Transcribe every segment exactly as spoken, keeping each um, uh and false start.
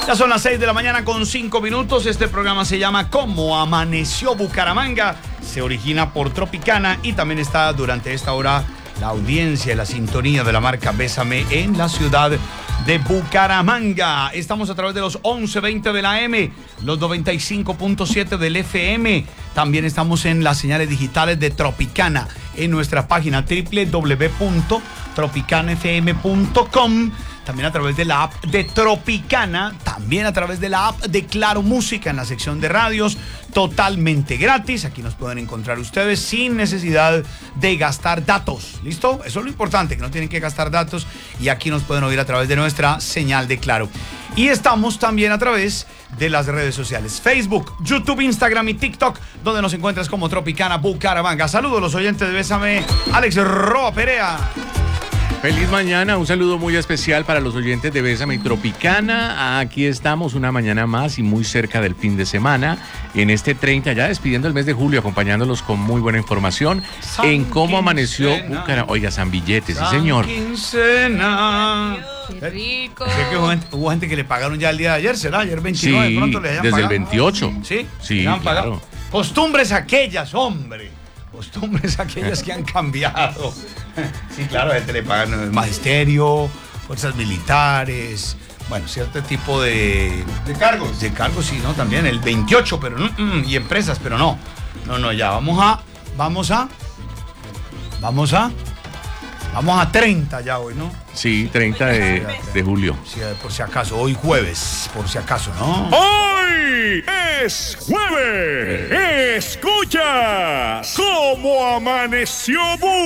Ya son las seis de la mañana con cinco minutos. Este programa se llama ¿Cómo amaneció Bucaramanga? Se origina por Tropicana y también está durante esta hora la audiencia y la sintonía de la marca Bésame en la ciudad de Bucaramanga. Estamos a través de los once veinte de la A M, los noventa y cinco punto siete del F M. También estamos en las señales digitales de Tropicana en nuestra página doble u doble u doble u punto tropicana f m punto com. También a través de la app de Tropicana, también a través de la app de Claro Música en la sección de radios, totalmente gratis. Aquí nos pueden encontrar ustedes sin necesidad de gastar datos. ¿Listo? Eso es lo importante, que no tienen que gastar datos y aquí nos pueden oír a través de nuestra señal de Claro. Y estamos también a través de las redes sociales, Facebook, YouTube, Instagram y TikTok, donde nos encuentras como Tropicana Bucaramanga. Saludos a los oyentes de Bésame, Alex Roa Perea. Feliz mañana, un saludo muy especial para los oyentes de Bésame y Tropicana. Aquí estamos una mañana más y muy cerca del fin de semana, en este treinta, ya despidiendo el mes de julio, acompañándolos con muy buena información San en cómo amaneció Bucaramanga. Oiga, San Billetes, sí señor. Quincena. Qué rico. Sé que hubo gente, hubo gente que le pagaron ya el día de ayer, ¿será? Ayer veintinueve, Sí, de pronto le hayan desde pagado. el veintiocho. Sí, sí, le han pagado. claro. Costumbres aquellas, hombre. Costumbres aquellas que han cambiado. Sí, claro, a gente le pagan el magisterio, fuerzas militares, bueno, cierto tipo de... De cargos. De cargos, sí, ¿no? También el veintiocho, pero no, mm, y empresas, pero no. No, no, ya, vamos a, vamos a, vamos a, vamos a treinta ya hoy, ¿no? Sí, treinta de, de julio. Sí, por si acaso, hoy jueves, por si acaso, ¿no? Hoy es jueves. Escuchas cómo amaneció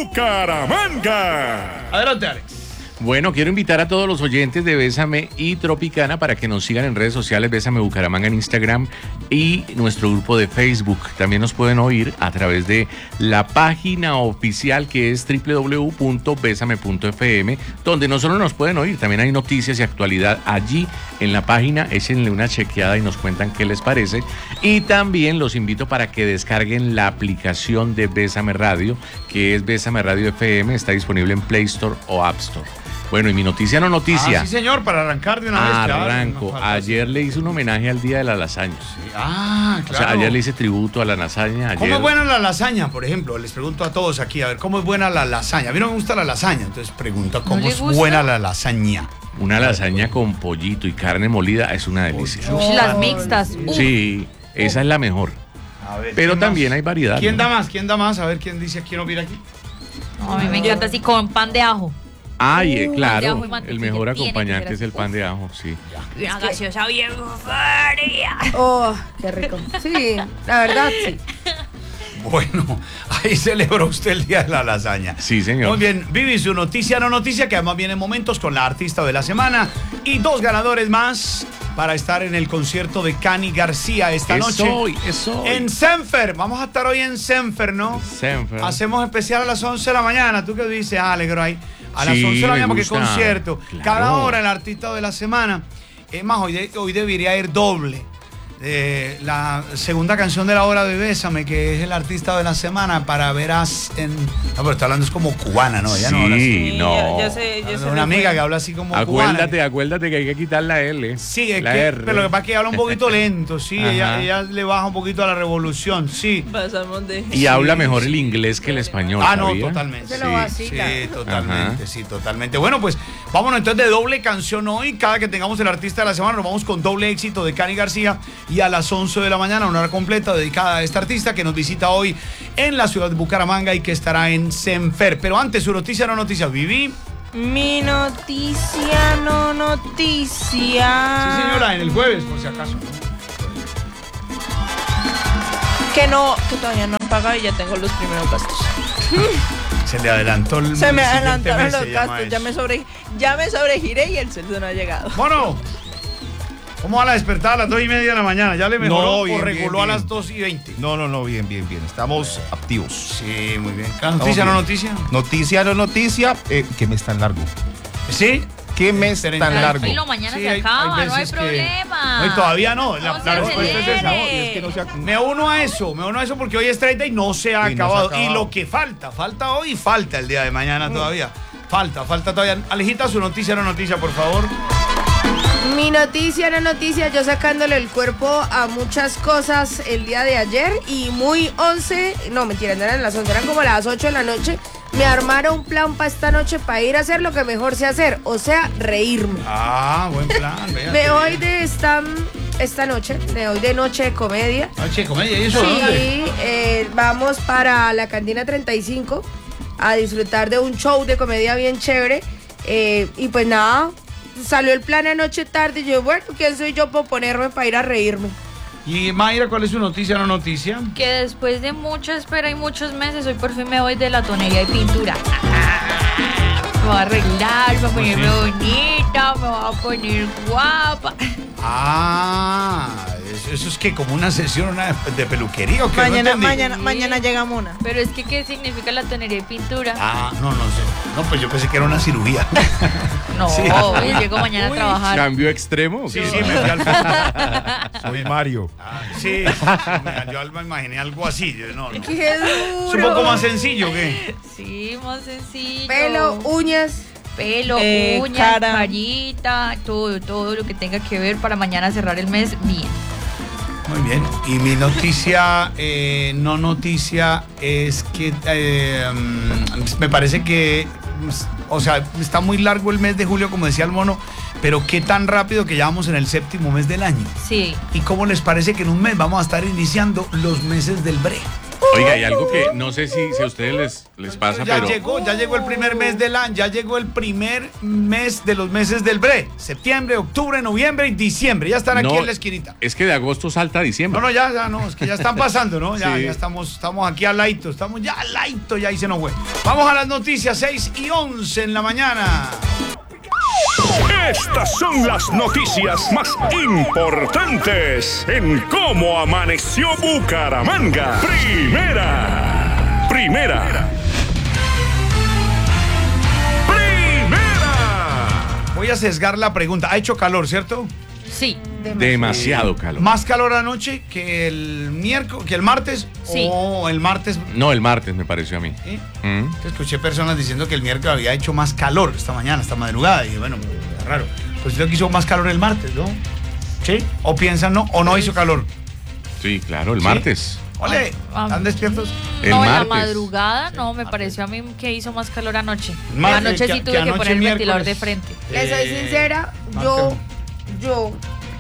Bucaramanga. Adelante, Alex. Bueno, quiero invitar a todos los oyentes de Bésame y Tropicana para que nos sigan en redes sociales, Bésame Bucaramanga en Instagram y nuestro grupo de Facebook. También nos pueden oír a través de la página oficial que es doble u doble u doble u punto bésame punto f m, donde no solo nos pueden oír, también hay noticias y actualidad allí en la página. Échenle una chequeada y nos cuentan qué les parece. Y también los invito para que descarguen la aplicación de Bésame Radio, que es Bésame Radio F M, está disponible en Play Store o App Store. Bueno, y mi noticia no noticia. Ah, sí, señor, para arrancar de una vez. Arranco. Claro, ayer le hice un homenaje al Día de la Lasaña. Sí. Ah, claro. O sea, ayer le hice tributo a la lasaña. Ayer... ¿Cómo es buena la lasaña, por ejemplo? Les pregunto a todos aquí, a ver, ¿cómo es buena la lasaña? A mí no me gusta la lasaña, entonces pregunto, ¿cómo ¿No le es gusta? buena la lasaña? Una lasaña con pollito y carne molida es una delicia. Uy, las mixtas. Uf. Sí, esa es la mejor. A ver, Pero ¿quién también más? hay variedad. ¿Quién ¿no? da más? ¿Quién da más? A ver, ¿quién dice quién opina aquí? No, a mí me encanta así con pan de ajo. Ay, eh, Uh, claro, pan de ajo y el mantequilla mejor tiene que acompañante ser es el así. pan de ajo, sí. Y una gaseosa bien fría. Oh, qué rico. Sí, la verdad, sí. Bueno, ahí celebró usted el Día de la Lasaña. Sí, señor. Muy bien, Vivi, su noticia no noticia, que además viene en momentos con la artista de la semana y dos ganadores más para estar en el concierto de Cani García esta Es noche. hoy, es hoy. En Senfer, vamos a estar hoy en Senfer, ¿no? Senfer. Hacemos especial a las once de la mañana. ¿Tú qué dices, Alegro, ahí? A las Sí, once de la me mañana, porque gusta. concierto. Claro. Cada hora el artista de la semana. Es más, hoy, de- hoy debería ir doble. Eh, la segunda canción de la hora de Bésame, que es el artista de la semana, para verás en... No, pero está hablando es como cubana, ¿no? Ella no habla así. Sí, no. Ya, ya sé, ya sé Una amiga que habla así como Acuérdate, cubana. acuérdate que hay que quitar la L. Sí, es la que, R. pero lo que pasa es que habla un poquito lento, sí, ella, Ajá. ella le baja un poquito a la revolución, sí. Pasamos de... Y habla mejor el inglés que el español. Ah, no, ¿sabía? totalmente. Se lo Sí, vacila. sí, totalmente, Ajá. sí, totalmente. Bueno, pues vámonos entonces de doble canción hoy. Cada que tengamos el artista de la semana, nos vamos con doble éxito de Cani García. Y a las once de la mañana, una hora completa dedicada a esta artista que nos visita hoy en la ciudad de Bucaramanga y que estará en Senfer. Pero antes, su noticia no noticia. Vivi. Mi noticia no noticia. Sí, señora, en el jueves, por si acaso. Que no, que todavía no han pagado y ya tengo los primeros gastos. Se le adelantó el Se me el siguiente adelantaron mes, los se llama gastos, ya eso. me, sobre, ya me sobregiré y el sueldo no ha llegado. Bueno, ¿cómo va la despertada a las dos y media de la mañana? ¿Ya le mejoró No, o bien, reguló bien, a bien. las dos y veinte? No, no, no, bien, bien, bien. Estamos activos. Sí, muy bien. ¿Noticia no bien. noticia? Noticia, no noticia. Eh, ¿Qué mes tan largo? ¿Sí? ¿Qué mes tan Tranquilo, largo? Tranquilo, mañana Sí, se hay- acaba, hay no hay veces que- problema. No, y todavía no. La, No la se respuesta es esa. acelere. No, y es que no se ha- Me uno a eso, me uno a eso porque hoy es treinta y no se ha, Y no se ha acabado. acabado. Y lo que falta, falta hoy y falta el día de mañana todavía. Falta, falta todavía. Alejita, su noticia no noticia, por favor. Mi noticia, no noticia, yo sacándole el cuerpo a muchas cosas el día de ayer y muy once, no mentira, no eran las once, eran como las ocho de la noche, me armaron un plan para esta noche para ir a hacer lo que mejor sé hacer, o sea, reírme. Ah, buen plan. Vea, me voy de esta, esta noche, me voy de noche de comedia. Noche de comedia, ¿y eso sí, dónde? Eh, vamos para la Cantina treinta y cinco a disfrutar de un show de comedia bien chévere. Eh, y pues nada, salió el plan anoche tarde y yo, bueno, ¿quién soy yo para ponerme para ir a reírme? Y Mayra, ¿cuál es su noticia o no noticia? Que después de mucha espera y muchos meses, hoy por fin me voy de la tonería y pintura. Me voy a arreglar, me voy a ponerme bonita, me voy a poner guapa. Ah, eso, eso es que como una sesión una de, de peluquería o qué. Mañana, no entendí. mañana, mañana llega Mona. Pero es que, ¿qué significa la tonería y pintura? Ah, no, no sé. No, pues yo pensé que era una cirugía. No, sí. yo llego mañana a trabajar. ¿Cambio extremo? Sí, sí, me fui al Soy Mario. Ah, sí, me- yo me imaginé algo así. yo No, no. ¡Qué Es duro! un poco más sencillo que. Sí, más sencillo. Pelo, uñas. Pelo, Eh, uñas, cara. carita, todo, todo lo que tenga que ver para mañana cerrar el mes bien. Muy bien. Y mi noticia, eh, no noticia, es que eh, mm, me parece que, o sea, está muy largo el mes de julio, como decía el mono, pero qué tan rápido que ya vamos en el séptimo mes del año. Sí. ¿Y cómo les parece que en un mes vamos a estar iniciando los meses del bre? Oiga, hay algo que no sé si, si a ustedes les, les pasa, ya pero llegó, ya llegó el primer mes del año, ya llegó el primer mes de los meses del bre. Septiembre, octubre, noviembre y diciembre. Ya están aquí no, en la esquinita. es que de agosto salta a diciembre. No, no, ya, ya, no, es que ya están pasando, ¿no? Ya, Sí. ya estamos, estamos aquí al laito, estamos ya al laito, ya ahí se nos fue. Vamos a las noticias, seis y once en la mañana. Estas son las noticias más importantes en cómo amaneció Bucaramanga. Primera. Primera. Primera. Voy a sesgar la pregunta. Ha hecho calor, ¿cierto? Sí. Demasiado calor. ¿Más calor anoche que el miércoles, que el martes? Sí. ¿O el martes? No, el martes me pareció a mí. ¿Sí? Mm. Escuché personas diciendo que el miércoles había hecho más calor esta mañana, esta madrugada. Y dije, bueno, es raro. Pues creo que hizo más calor el martes, ¿no? ¿Sí? ¿O piensan no? ¿O no hizo calor? Sí, claro, el ¿Sí? martes. Ole, Ah, ¿están despiertos? El no, en la martes. madrugada no, me pareció a mí que hizo más calor anoche. Más, anoche que- sí que tuve que, anoche poner el ventilador miércoles. de frente. Les soy Eh, sincera, más yo, que- yo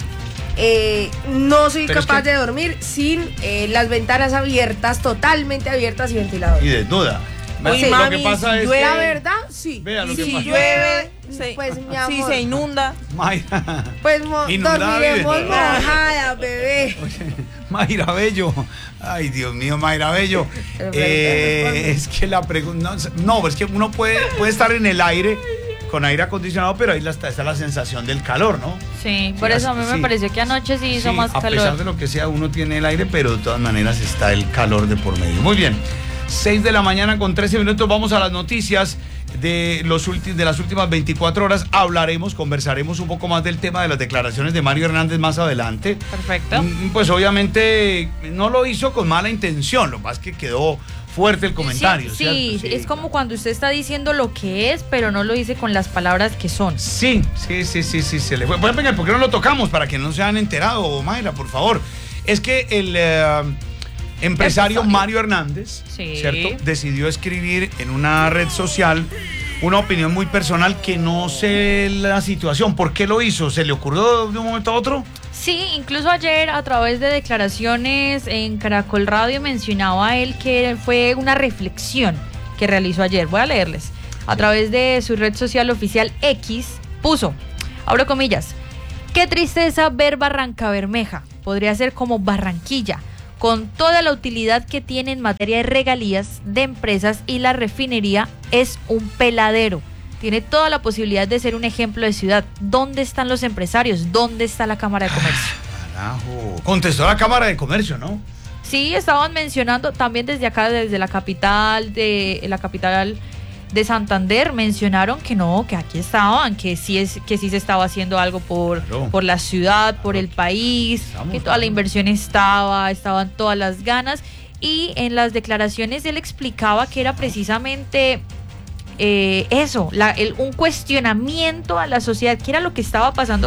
eh, no soy Pero es capaz que- de dormir sin eh, las ventanas abiertas, totalmente abiertas y ventilador. Y desnuda. Uy, lo mami, que pasa si es llueve- La que... verdad, sí. Vea lo Y que si pasa. llueve, se, pues mi si amor, se inunda. Mayra, pues mo- Inundada dormiremos vive. mojada, bebé. Mayra Bello. Ay, Dios mío, Mayra Bello. Pero Eh, pregunta, es que la pregunta... No, no, es que uno puede, puede estar en el aire con aire acondicionado, pero ahí la- está, está la sensación del calor, ¿no? Sí, por Sí, eso a mí sí. me pareció que anoche sí hizo Sí, más a pesar calor. de lo que sea, uno tiene el aire, pero de todas maneras está el calor de por medio. Muy bien. seis de la mañana con trece minutos, vamos a las noticias de, los ulti- de las últimas veinticuatro horas. Hablaremos, conversaremos un poco más del tema de las declaraciones de Mario Hernández más adelante. Perfecto. Mm, Pues obviamente no lo hizo con mala intención, lo más que quedó fuerte el comentario. Sí, sí, ¿cierto? es como cuando usted está diciendo lo que es, pero no lo dice con las palabras que son. Sí, sí, sí, sí, sí, se le fue. Bueno, venga, ¿por qué no lo tocamos? Para que no se han enterado, Mayra, por favor. Es que el eh, empresario Empresario. Mario Hernández, Sí. ¿cierto? Decidió escribir en una red social una opinión muy personal que no sé la situación. ¿Por qué lo hizo? ¿Se le ocurrió de un momento a otro? Sí, incluso ayer a través de declaraciones en Caracol Radio mencionaba él que fue una reflexión que realizó ayer. Voy a leerles. A través de su red social oficial X puso, abro comillas, qué tristeza ver Barranca Bermeja. Podría ser como Barranquilla, con toda la utilidad que tiene en materia de regalías de empresas y la refinería es un peladero. Tiene toda la posibilidad de ser un ejemplo de ciudad. ¿Dónde están los empresarios? ¿Dónde está la Cámara de Comercio? Carajo. Contestó la Cámara de Comercio, ¿no? Sí, estaban mencionando también desde acá, desde la capital de la capital de Santander, mencionaron que no, que aquí estaban, que sí es, que sí se estaba haciendo algo por, Claro. por la ciudad, por el país, Estamos, que toda la estamos. inversión estaba, estaban todas las ganas. Y en las declaraciones él explicaba que era precisamente eh, eso, la- el- un cuestionamiento a la sociedad, que era lo que estaba pasando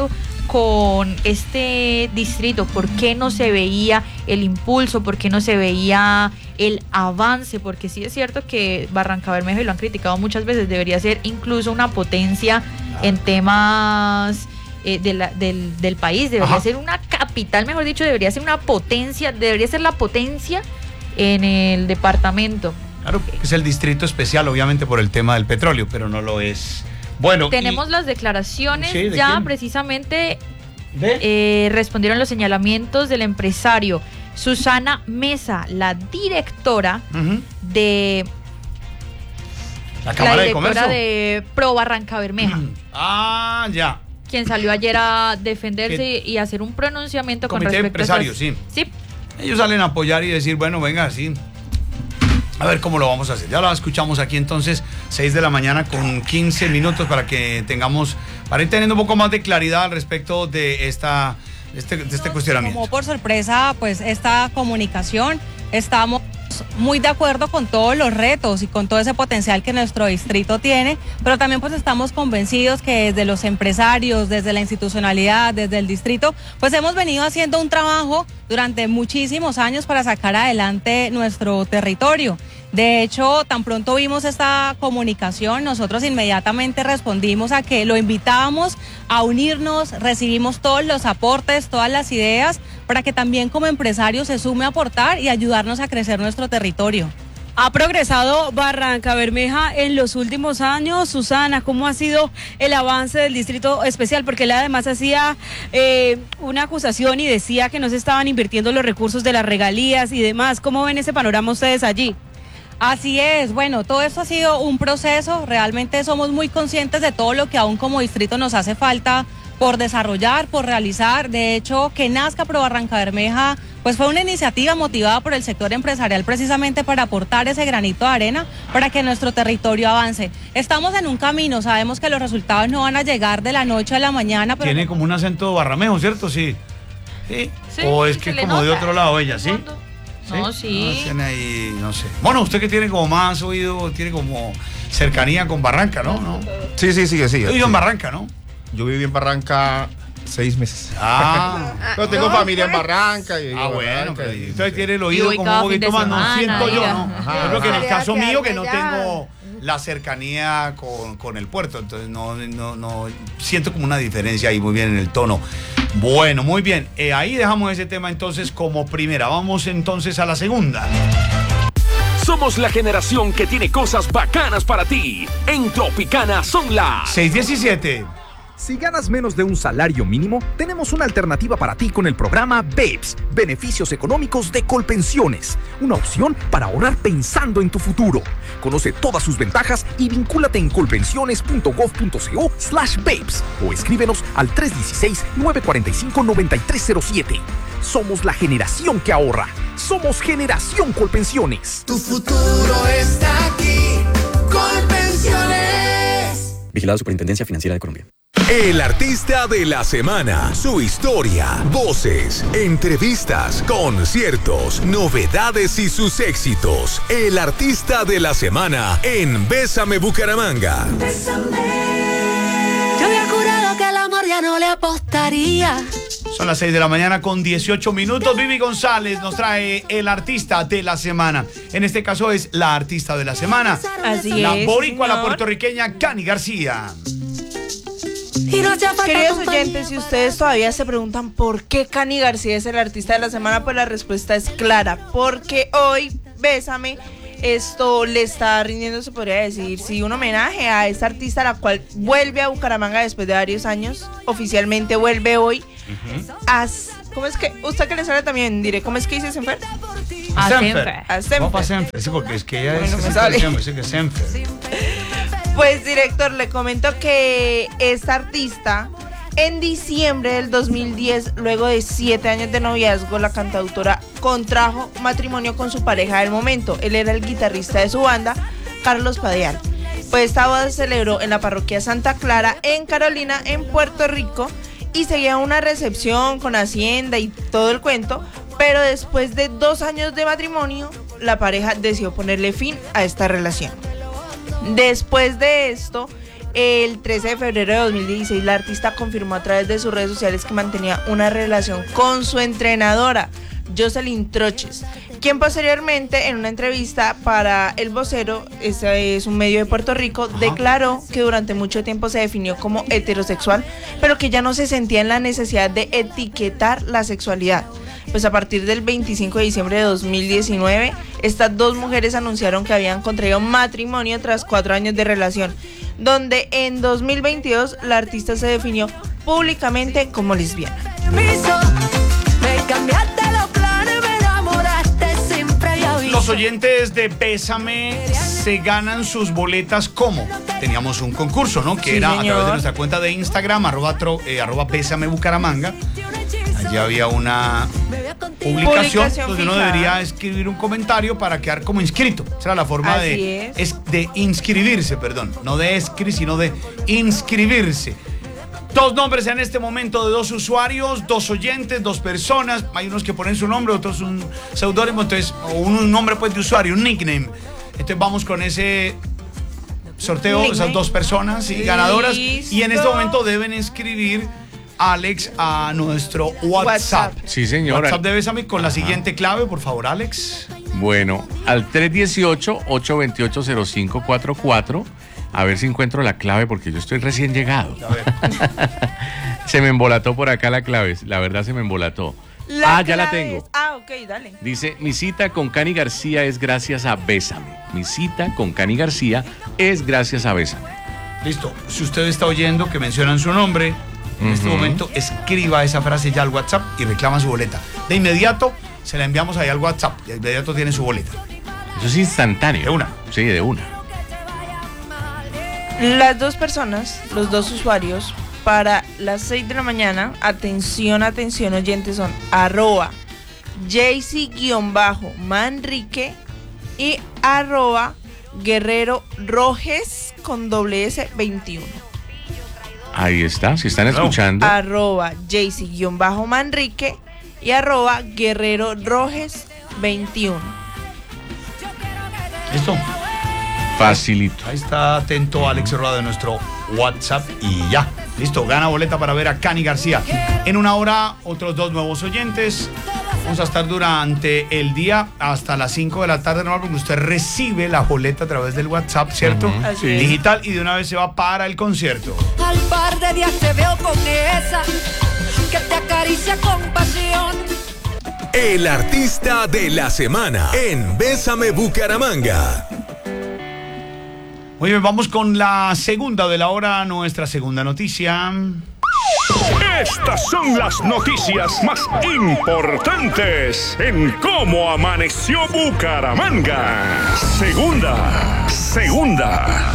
con este distrito? ¿Por qué no se veía el impulso? ¿Por qué no se veía el avance? Porque sí es cierto que Barrancabermeja, y lo han criticado muchas veces, debería ser incluso una potencia en temas eh, de la, del, del país, debería Ajá. ser una capital, mejor dicho, debería ser una potencia, debería ser la potencia en el departamento. Claro, es el distrito especial, obviamente, por el tema del petróleo, pero no lo es. Bueno, tenemos y... las declaraciones ¿Sí? ¿De ya quién? Precisamente eh, respondieron los señalamientos del empresario Susana Mesa, la directora uh-huh. de la Cámara la de Comercio de Pro Barrancabermeja. Ah, ya. Quien salió ayer a defenderse y hacer un pronunciamiento con respecto a empresarios, sí. Sí. Ellos salen a apoyar y decir, bueno, venga, sí. A ver cómo lo vamos a hacer. Ya lo escuchamos aquí entonces, seis de la mañana con quince minutos para que tengamos, para ir teniendo un poco más de claridad al respecto de esta, de este, de este cuestionamiento. Como por sorpresa, pues esta comunicación, estamos muy de acuerdo con todos los retos y con todo ese potencial que nuestro distrito tiene, pero también pues estamos convencidos que desde los empresarios, desde la institucionalidad, desde el distrito, pues hemos venido haciendo un trabajo durante muchísimos años para sacar adelante nuestro territorio. De hecho, tan pronto vimos esta comunicación, nosotros inmediatamente respondimos a que lo invitábamos a unirnos, recibimos todos los aportes, todas las ideas, para que también como empresario se sume a aportar y ayudarnos a crecer nuestro territorio. Ha progresado Barrancabermeja en los últimos años. Susana, ¿cómo ha sido el avance del distrito especial? Porque él además hacía eh, una acusación y decía que no se estaban invirtiendo los recursos de las regalías y demás. ¿Cómo ven ese panorama ustedes allí? Así es, bueno, todo esto ha sido un proceso, realmente somos muy conscientes de todo lo que aún como distrito nos hace falta por desarrollar, por realizar. De hecho, que nazca Pro Barrancabermeja, pues fue una iniciativa motivada por el sector empresarial precisamente para aportar ese granito de arena para que nuestro territorio avance. Estamos en un camino, sabemos que los resultados no van a llegar de la noche a la mañana. Pero tiene como un acento barramejo, ¿cierto? Sí. ¿Sí? ¿Sí? ¿O es que como de otro lado ella, sí? ¿Sí? No, sí. No, tiene ahí, no sé. Bueno, usted que tiene como más oído, tiene como cercanía con Barranca, ¿no? ¿No? Sí, sí, sí, sí. Yo vivo en Barranca, ¿no? Yo viví en Barranca seis meses. Ah. Pero tengo no, familia en Barranca. Y ah, bueno. Barranca Y, usted tiene el oído como un poquito más, no siento yo, ¿no? Ajá. Creo que en el caso mío que no tengo la cercanía con, con el puerto, entonces no, no, no siento como una diferencia ahí muy bien en el tono. Bueno, muy bien, eh, ahí dejamos ese tema entonces como primera. Vamos entonces a la segunda. Somos la generación que tiene cosas bacanas para ti. En Tropicana son las seis diecisiete. Si ganas menos de un salario mínimo, tenemos una alternativa para ti con el programa BEPS, Beneficios Económicos de Colpensiones, una opción para ahorrar pensando en tu futuro. Conoce todas sus ventajas y vincúlate en colpensiones.gov.co slash BEPS o escríbenos al tres uno seis, nueve cuatro cinco, nueve tres cero siete. Somos la generación que ahorra. Somos Generación Colpensiones. Tu futuro está aquí. Colpensiones. Vigilado Superintendencia Financiera de Colombia. El artista de la semana, su historia, voces, entrevistas, conciertos, novedades y sus éxitos. El artista de la semana en Bésame Bucaramanga. Bésame. Yo había jurado que al amor ya no le apostaría. Son las seis de la mañana con dieciocho minutos. Vivi González nos trae el artista de la semana. En este caso es la artista de la semana. Así la es, boricua, señor. la puertorriqueña Cani García. Queridos oyentes, si ustedes todavía se preguntan por qué Cani García es el artista de la semana, pues la respuesta es clara, porque hoy Bésame esto le está rindiendo, se podría decir, sí, un homenaje a esta artista, la cual vuelve a Bucaramanga después de varios años, oficialmente vuelve hoy. Uh-huh. a, ¿Cómo es que? ¿Usted que le sale también? Diré, ¿cómo es que dice Senfer? A Senfer. Senfer. ¿Cómo para Senfer? Sí, porque es que ella bueno, es, me sale. es que Senfer. Pues, director, le comento que esta artista, en diciembre del dos mil diez, luego de siete años de noviazgo, la cantautora contrajo matrimonio con su pareja del momento. Él era el guitarrista de su banda, Carlos Padeal. Pues esta boda se celebró en la parroquia Santa Clara, en Carolina, en Puerto Rico, y seguía una recepción con hacienda y todo el cuento, pero después de dos años de matrimonio, la pareja decidió ponerle fin a esta relación. Después de esto, El trece de febrero de dos mil dieciséis, la artista confirmó a través de sus redes sociales que mantenía una relación con su entrenadora, Jocelyn Troches, quien posteriormente en una entrevista para El Vocero, este es un medio de Puerto Rico, Ajá. declaró que durante mucho tiempo se definió como heterosexual, pero que ya no se sentía en la necesidad de etiquetar la sexualidad. Pues a partir del veinticinco de diciembre de dos mil diecinueve, estas dos mujeres anunciaron que habían contraído matrimonio tras cuatro años de relación, donde en dos mil veintidós la artista se definió públicamente como lesbiana. Los oyentes de Bésame se ganan sus boletas ¿cómo? Teníamos un concurso, ¿no? Que sí, era señor. A través de nuestra cuenta de Instagram, arroba, tro, eh, arroba Bésame Bucaramanga. Allí había una publicación, publicación donde fija. Uno debería escribir un comentario para quedar como inscrito. Esa era la forma de, es. Es de inscribirse, perdón. No de escribir, sino de inscribirse. Dos nombres en este momento de dos usuarios, dos oyentes, dos personas. Hay unos que ponen su nombre, otros un seudónimo, entonces, o un nombre pues de usuario, un nickname. Entonces vamos con ese sorteo, nickname. Esas dos personas y ganadoras. Y en este momento deben escribir Alex a nuestro WhatsApp. Sí, señora. WhatsApp de Bésame con Ajá. la siguiente clave, por favor, Alex. Bueno, al tres uno ocho, ocho dos ocho, cero cinco cuatro cuatro. A ver si encuentro la clave porque yo estoy recién llegado. A ver. Se me embolató por acá la clave. La verdad se me embolató. La ah, ya la tengo. Es... Ah, ok, dale. Dice, mi cita con Cani García es gracias a Bésame. Mi cita con Cani García es gracias a Bésame. Listo. Si usted está oyendo que mencionan su nombre, en uh-huh. este momento escriba esa frase ya al WhatsApp y reclama su boleta. De inmediato se la enviamos ahí al WhatsApp. De inmediato tiene su boleta. Eso es instantáneo. De una. Sí, de una. Las dos personas, los dos usuarios, para las seis de la mañana, atención, atención oyentes, son arroba jaycee-manrique y arroba guerrero rojes con doble S veintiuno. Ahí está, si están escuchando. Arroba jaycee-manrique y arroba guerrero rojes veintiuno. ¿Listo? Facilito. Ahí está atento Alex Roda de nuestro WhatsApp y ya. Listo, gana boleta para ver a Cani García. En una hora, otros dos nuevos oyentes. Vamos a estar durante el día hasta las cinco de la tarde, normal, porque usted recibe la boleta a través del WhatsApp, ¿cierto? Uh-huh. Sí. Digital, y de una vez se va para el concierto. Al par de días te veo con esa que te acaricia con pasión. El artista de la semana en Bésame Bucaramanga. Muy bien, vamos con la segunda de la hora, nuestra segunda noticia. Estas son las noticias más importantes en Cómo Amaneció Bucaramanga. Segunda, segunda.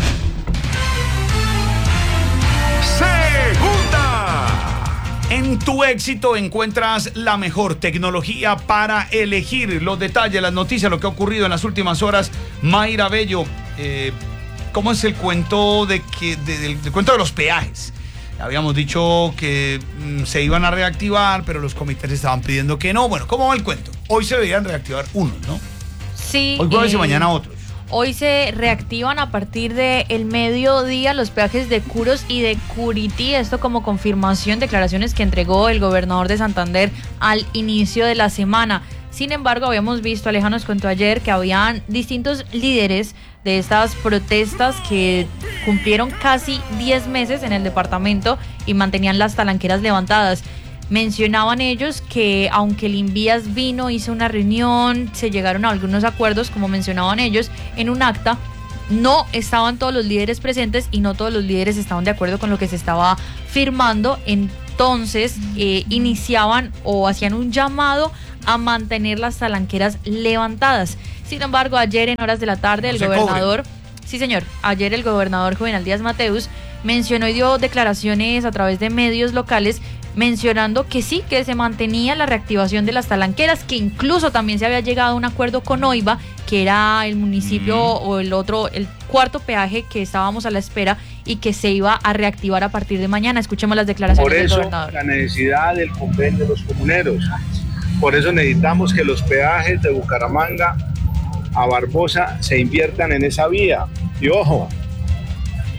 Segunda. En tu éxito encuentras la mejor tecnología para elegir. Los detalles, las noticias, lo que ha ocurrido en las últimas horas. Mayra Bello, eh, ¿cómo es el cuento de que de, de, del cuento de los peajes? Habíamos dicho que mm, se iban a reactivar, pero los comités estaban pidiendo que no. Bueno, ¿cómo va el cuento? Hoy se deberían reactivar unos, ¿no? Sí. Hoy jueves eh, y mañana otros. Hoy se reactivan a partir del mediodía los peajes de Curos y de Curití. Esto como confirmación, declaraciones que entregó el gobernador de Santander al inicio de la semana. Sin embargo, habíamos visto, Aleja nos contó ayer, que habían distintos líderes de estas protestas que cumplieron casi diez meses en el departamento y mantenían las talanqueras levantadas. Mencionaban ellos que aunque el Invías vino, hizo una reunión, se llegaron a algunos acuerdos, como mencionaban ellos, en un acta. No estaban todos los líderes presentes y no todos los líderes estaban de acuerdo con lo que se estaba firmando. Entonces eh, iniciaban o hacían un llamado a mantener las talanqueras levantadas. Sin embargo, ayer en horas de la tarde el gobernador, sí señor, ayer el gobernador Juvenal Díaz Mateus mencionó y dio declaraciones a través de medios locales mencionando que sí, que se mantenía la reactivación de las talanqueras, que incluso también se había llegado a un acuerdo con Oiva, que era el municipio mm. o el otro, el cuarto peaje que estábamos a la espera y que se iba a reactivar a partir de mañana. Escuchemos las declaraciones Por eso, del gobernador. La necesidad del convenio de los comuneros. Por eso necesitamos que los peajes de Bucaramanga a Barbosa se inviertan en esa vía. Y ojo,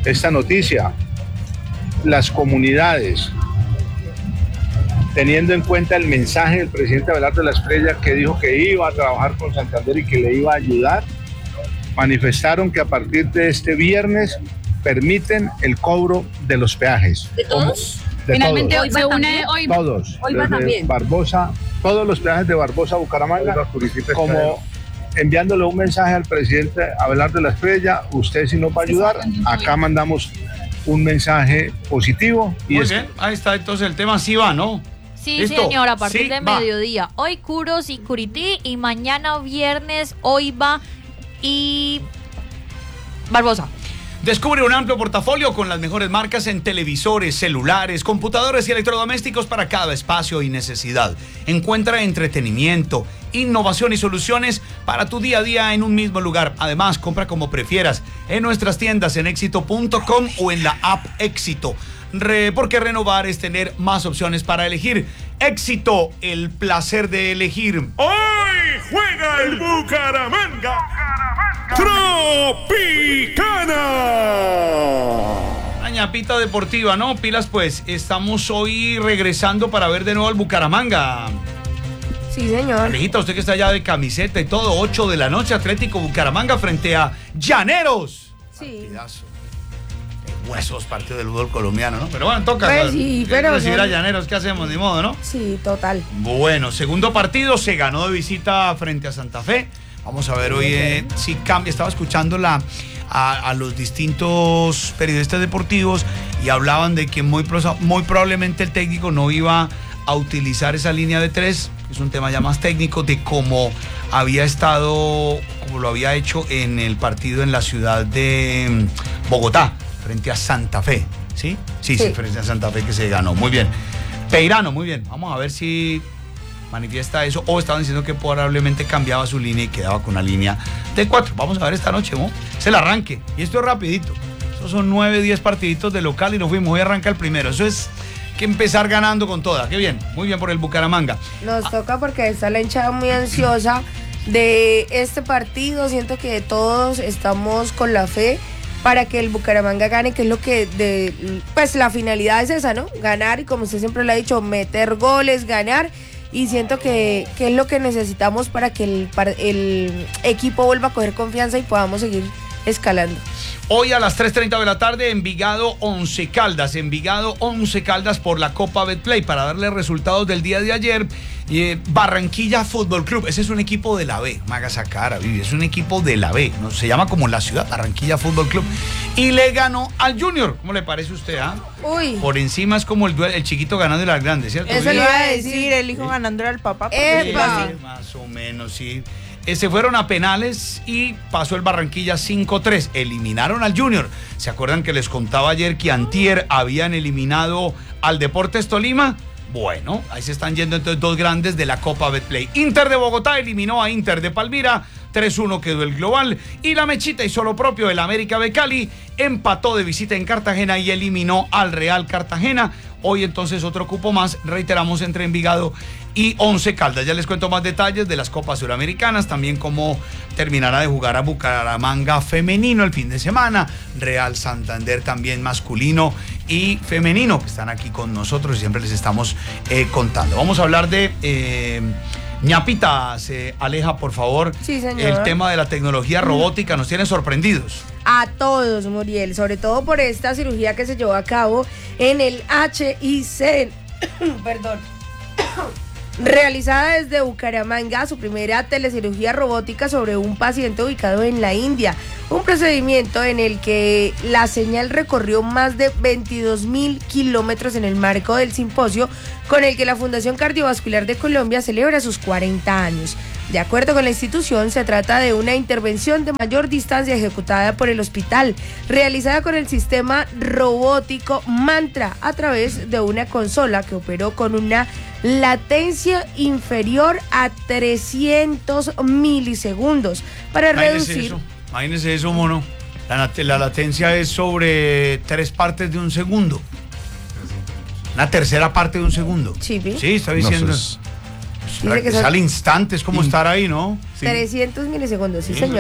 esta noticia. Las comunidades, teniendo en cuenta el mensaje del presidente Abelardo de la Espriella, que dijo que iba a trabajar con Santander y que le iba a ayudar, manifestaron que a partir de este viernes permiten el cobro de los peajes. ¿De todos? De Finalmente todos. hoy se une, hoy va- Todos. hoy va desde también. Barbosa, todos los peajes de Barbosa a Bucaramanga, como enviándole un mensaje al presidente Abelardo de la Espriella, usted si nos va a ayudar, acá mandamos un mensaje positivo. Y Muy es- bien, ahí está entonces el tema, sí va, ¿no? Sí, ¿Listo? señor, a partir Sí, de va. mediodía. Hoy Curos y Curití y mañana viernes Oiva y Barbosa. Descubre un amplio portafolio con las mejores marcas en televisores, celulares, computadores y electrodomésticos para cada espacio y necesidad. Encuentra entretenimiento, innovación y soluciones para tu día a día en un mismo lugar. Además, compra como prefieras en nuestras tiendas en éxito punto com o en la app Éxito. Re- porque renovar es tener más opciones para elegir. Éxito, el placer de elegir. Hoy juega el Bucaramanga. Tropicana. La ñapita deportiva, ¿no? Pilas, pues, estamos hoy regresando para ver de nuevo al Bucaramanga. Sí, señor. Alejita, usted que está allá de camiseta y todo, ocho de la noche, Atlético Bucaramanga frente a Llaneros. Sí. Partidazo. Qué huesos, partido del fútbol colombiano, ¿no? Pero bueno, toca. Pues ¿no? sí, Hay que pero recibir son- a Llaneros, ¿qué hacemos? Ni modo, ¿no? Sí, total. Bueno, segundo partido, se ganó de visita frente a Santa Fe. Vamos a ver hoy eh, si cambia. Estaba escuchando la, a, a los distintos periodistas deportivos y hablaban de que muy, prosa- muy probablemente el técnico no iba a utilizar esa línea de tres. Es un tema ya más técnico de cómo había estado, como lo había hecho en el partido en la ciudad de mm, Bogotá, frente a Santa Fe. ¿Sí? Sí, sí, Sí. frente a Santa Fe que se ganó. Muy bien. Peirano, muy bien. Vamos a ver si manifiesta eso, o estaban diciendo que probablemente cambiaba su línea y quedaba con una línea de cuatro. Vamos a ver esta noche, ¿no? Es el arranque, y esto es rapidito. Esos son nueve, diez partiditos de local y nos fuimos. Hoy arranca el primero. Eso es que empezar ganando con toda. Qué bien, muy bien por el Bucaramanga. Nos toca porque está la hinchada muy ansiosa de este partido. Siento que todos estamos con la fe para que el Bucaramanga gane, que es lo que de, pues la finalidad es esa, ¿no? Ganar, y como usted siempre lo ha dicho, meter goles, ganar. Y siento que, que es lo que necesitamos para que el, par- el equipo vuelva a coger confianza y podamos seguir escalando. Hoy a las tres treinta de la tarde, Envigado Once Caldas. Envigado Once Caldas por la Copa Betplay. Para darle resultados del día de ayer, eh, Barranquilla Fútbol Club. Ese es un equipo de la B. Me haga esa cara, Vivi. Es un equipo de la B. ¿No? Se llama como la ciudad, Barranquilla Fútbol Club. Y le ganó al Junior. ¿Cómo le parece a usted, ah? Uy. Por encima es como el, duel- el chiquito ganando de las grandes, ¿cierto? Eso Vivi? le iba a decir, el hijo ganándole al papá. porque Sí, es así. más o menos, sí. Eh, se fueron a penales y pasó el Barranquilla cinco tres. Eliminaron al Junior. ¿Se acuerdan que les contaba ayer que antier habían eliminado al Deportes Tolima? Bueno, ahí se están yendo entonces dos grandes de la Copa Betplay. Inter de Bogotá eliminó a Inter de Palmira. tres uno quedó el global. Y la mechita hizo lo propio. El América de Cali empató de visita en Cartagena y eliminó al Real Cartagena. Hoy entonces otro cupo más, reiteramos, entre Envigado y Once Caldas. Ya les cuento más detalles de las Copas Suramericanas, también cómo terminará de jugar a Bucaramanga femenino el fin de semana, Real Santander también masculino y femenino, que están aquí con nosotros y siempre les estamos eh, contando. Vamos a hablar de... Eh, ñapita, se aleja, por favor. Sí, señor. El tema de la tecnología robótica nos tiene sorprendidos. A todos, Muriel, sobre todo por esta cirugía que se llevó a cabo en el H I C, perdón, realizada desde Bucaramanga, su primera telecirugía robótica sobre un paciente ubicado en la India, un procedimiento en el que la señal recorrió más de veintidós mil kilómetros en el marco del simposio con el que la Fundación Cardiovascular de Colombia celebra sus cuarenta años. De acuerdo con la institución, se trata de una intervención de mayor distancia ejecutada por el hospital, realizada con el sistema robótico Mantra a través de una consola que operó con una latencia inferior a trescientos milisegundos para Imagínese reducir... eso, imagínese eso, mono. La, nat- la latencia es sobre tres partes de un segundo. Una tercera parte de un segundo. Sí, Sí, está diciendo. Dice que es son- al instante, es como estar ahí, ¿no? trescientos milisegundos, sí, Sí. señor.